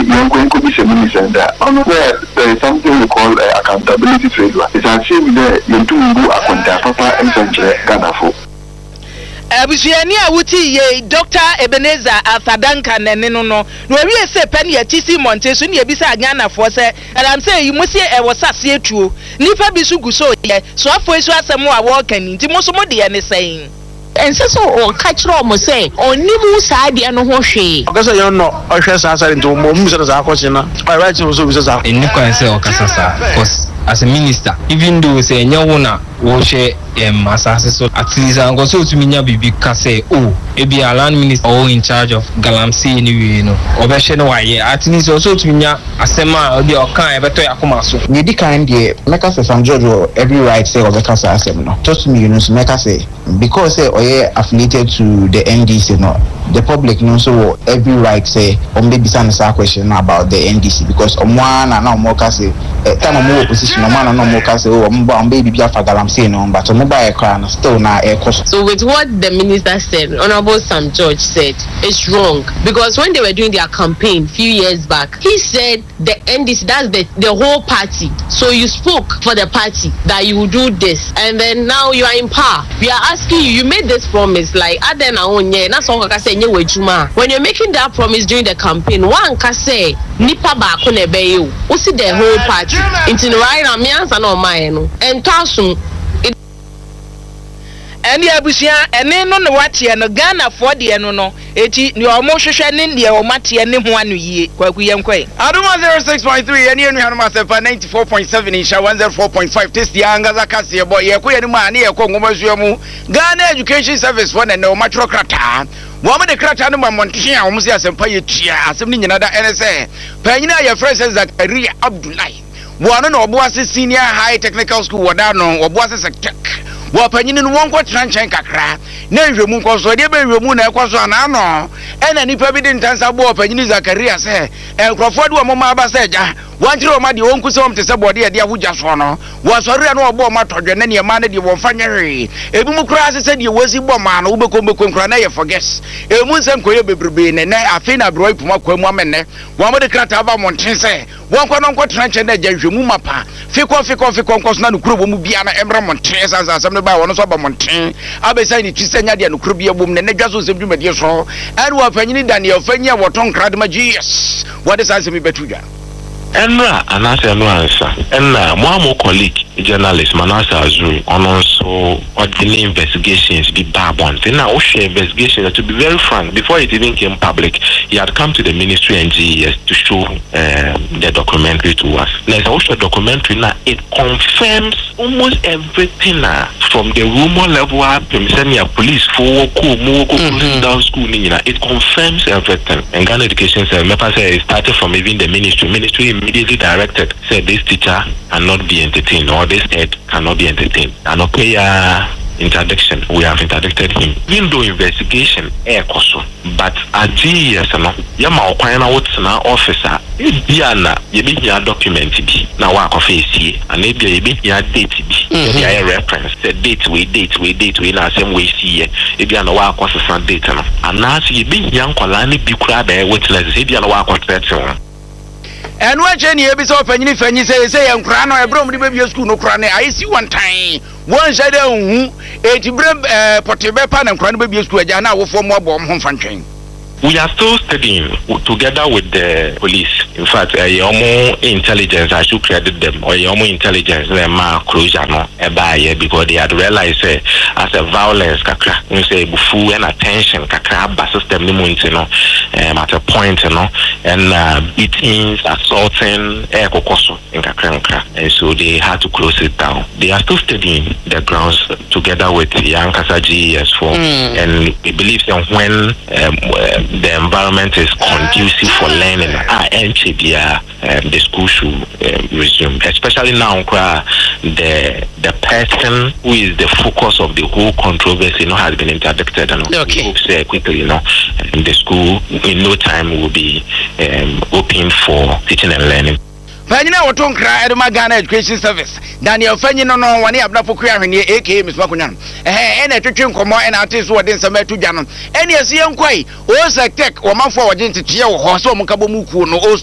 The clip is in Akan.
young commission minister that there is something we call accountability failure. It's as if you do a contact papa and Ganafo. Abusiani awuti ye Dr. Ebenezer Athadanka neneno no we say penny a tisi monte so ne ebisa Ghana for say and I'm saying you must say e was sase etuo nipa bi so guso ye so afo so asemo a wo kan nti mo so mo de ne saying and so o catch ro mo say onimu sa de no ho hwe okasa yo no ohwe sa asare nti mo mu so za akochi na right so so za eni kwa say okasa sa because as a minister even though say nyawo na wo hwe asase so at least an go so to minya bibi ka say oh e be a land minister or in charge of Galamsey anyway no obehwe no waye at least also to minya asema de okan e beto yakoma so ni di kan de meka say Sam George every right say obeka say asem no just me you know meka say because say oye affiliated to the NDC no the public know so every right say maybe bisa na question about the NDC because omwa na omwa ka say time mo opposition omwa na omwa ka say oh omba baby bia fa Galamsey no but still now. So with what the minister said, Honorable Sam George said, it's wrong because when they were doing their campaign few years back, he said the NDC, that's the whole party. So you spoke for the party that you will do this, and then now you are in power. We are asking you made this promise like Adena Onye, that's all I say. When you're making that promise during the campaign, one can say nipa ba kone beyo, usi the whole party. Into the right amians and all mine and Tasum. Any abusia ene no watie no Ghana for de no eti ni omo hwehwe ne de o matie ne ho anu yie kwaku yenkwe Aduma 06.3 ene enu hanu masefa 94.7 insha 104.5 test ya ngaza kase boy ye ko ye ma ne ye ko ngomasuo mu Ghana Education Service for ne o matro krata wo me de krata no mamonte a wo se asempa ye tua asem ni nyina da ene se panyina ye fresh Zakaria Abdullahi wo no obo ase senior high technical school woda no obo ase sectech wapanyini no wonko tranchen kakra na nhwemu nkoso de be nhwemu na ekoso ana no ena nipa bi de ntansa bo wapanyini Zakaria se enkrofo de wo ma ba se ja wanjire o ma de wonku se won te se bode de ahugya so no wasori na obo ma todwe na ne ma na de won fanyere ebi mu kura se de wosi bo ma no wo be ko kura na ye forget emu nsem koye bebrebe ne na afi na bro ipuma kwamu amene wo mo de krata ba monten se wonko no nko tranchen na ja nhwemu mapa fiko nkoso na no kuro bo mu bia na emra monten sansa ba wono so ba monten abesa ni twisenya de no kuro bia bom ne dwaso sem dwumade so anu afanyini Daniel fanya woton kradma GS what is answer me betudwa Enra anasa no answer enna mo colleague journalist Manasa Azuri on also ordinary investigations be babon now Osha investigation to be very frank before it even came public he had come to the ministry and GES to show the documentary to us now Osha documentary now it confirms almost everything from the rumor level up senior police for down school it confirms everything and Ghana Education Service it started from even the ministry immediately directed said this teacher cannot be entertained or this head cannot be entertained and okay interdiction we have interdicted him even though investigation but at GES yama okwana wotsena officer biana yebihia document bi na wa office and yebihia date bi ya reference the date we na same we see biana wa akosesa date no anas yebihia nkwala ne bi kura da witness biana wa akosesa and what any episode of Fanny say, and Crano, I brought the school no crane. I see one time. One side, who 80 Portibepan and Cran baby school, Jana, for more bomb home function. We are still studying together with the police. In fact, more intelligence, I should credit them, or more intelligence, closure no, because they had realized as a violence, kakra, we say, bufu and attention, kakra, bus system, at a point, and beatings, assaulting, kokoso, in kakra, and so they had to close it down. They are still studying the grounds together with the Yankasa GES for, and we believe that when the environment is conducive for learning, the school should resume. Especially now, the person who is the focus of the whole controversy, has been interdicted, and we hope quickly, and the school in no time will be open for teaching and learning. Panyina woton kra Eduma Ghana Education Service Daniel Fanyina no wani abnafo kra hwene aka Miss Makunyan ena twetwe nkomo ena ate so wode nsama atudwa no ena esi enkwai o sectech o manfo wode ntetie wo ho so mo kabo mu kuo no